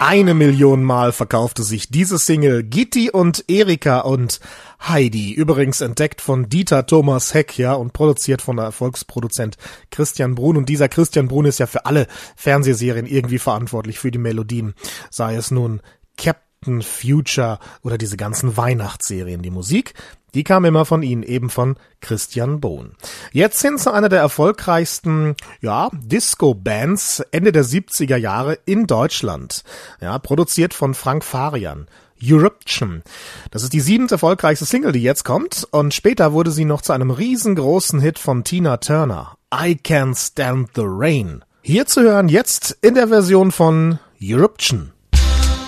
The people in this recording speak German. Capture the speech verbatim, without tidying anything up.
Eine Million Mal verkaufte sich diese Single Gitti und Erika und Heidi, übrigens entdeckt von Dieter Thomas Heck, ja, und produziert von der Erfolgsproduzent Christian Brun. Und dieser Christian Brun ist ja für alle Fernsehserien irgendwie verantwortlich für die Melodien, sei es nun Captain Future oder diese ganzen Weihnachtsserien. Die Musik, die kam immer von ihnen, eben von Christian Brun. Jetzt sind sie einer der erfolgreichsten, ja, Disco-Bands Ende der siebziger Jahre in Deutschland. Ja, produziert von Frank Farian. Eruption. Das ist die siebte erfolgreichste Single, die jetzt kommt. Und später wurde sie noch zu einem riesengroßen Hit von Tina Turner. I Can't Stand the Rain. Hier zu hören jetzt in der Version von Eruption.